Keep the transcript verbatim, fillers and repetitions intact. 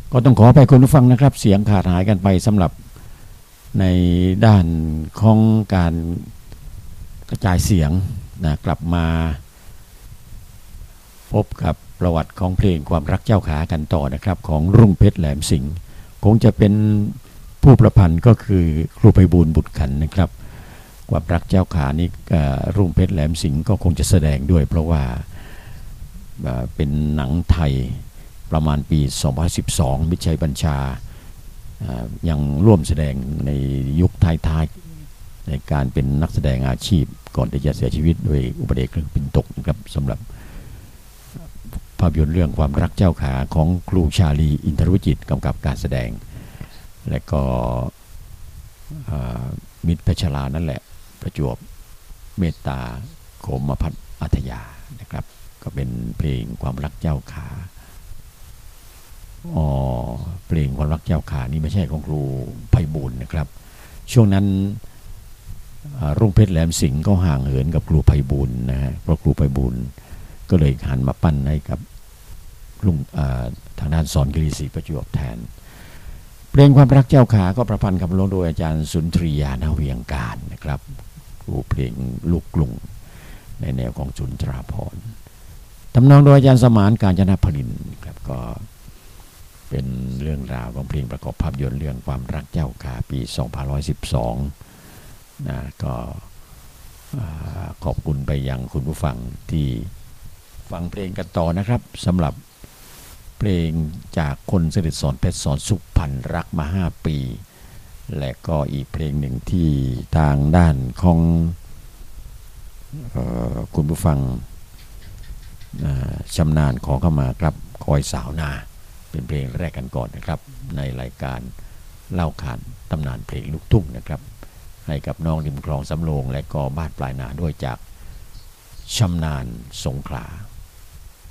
ก็ต้องขอไปคุณผู้ฟังนะครับเสียงขาดหายกันไปสำหรับในด้านของการกระจายเสียงนะกลับมาพบกับประวัติของเพลงความรักเจ้าขากันต่อนะครับของรุ่งเพชรแหลมสิงห์คงจะเป็นผู้ประพันธ์ก็คือครูไพบูลย์บุตรขันนะครับความรักเจ้าขานี้รุ่งเพชรแหลมสิงห์ก็คงจะแสดงด้วยเพราะว่าเป็นหนังไทยประมาณปีสองพันสิบสองมิตรชัยบัญชายังร่วมแสดงในยุคท้ายๆในการเป็นนักแสดงอาชีพก่อนที่จะเสียชีวิตโดยอุบัติเหตุเครื่องบินตกนะครับสำหรับภาพยนตร์เรื่องความรักเจ้าขาของครูชาลีอินทรวิจิตรกำกับการแสดงและก็มิตรเพชรลานั่นแหละประจวบเมตตาโคมพัฒน์อัธยานะครับก็เป็นเพลงความรักเจ้าขาอ๋อเพลงความรักเจ้าขานี่ไม่ใช่ของครูไพบูลย์นะครับช่วงนั้นรุ่งเพชรแหลมสิงห์ก็ห่างเหินกับครูไพบูลย์นะฮะเพราะครูไพบูลย์ก็เลยหันมาปั้นให้กับลุงทางด้านสอนกฤษศรีประจวบแทนเพลงความรักเจ้าขาก็ประพันธ์คำร้องโดยอาจารย์สุนทรียานาเวียงการนะครับครูเพลงลูกกรุงในแนวของสุนทราภรณ์ทำนองโดยอาจารย์สมานกาญจนพลินครับก็เป็นเรื่องราวของเพลงประกอบภาพยนตร์เรื่องความรักเจ้าขาปีสองพันหนึ่งร้อยสิบสองนะก็ขอบคุณไปยังคุณผู้ฟังที่ฟังเพลงกันต่อนะครับสำหรับเพลงจากคนสนิทสอนเพชรสอนสุพรรณรักมาห้าปีและก็อีกเพลงหนึ่งที่ทางด้านของคุณผู้ฟังชำนาญขอเข้ามาครับคอยสาวนาเป็นเพลงแรกกันก่อนนะครับในรายการเล่าขานตำนานเพลงลูกทุ่งนะครับให้กับน้องริมคลองสำโรงและก็บ้านปลายนาด้วยจากชำนาญสงขลา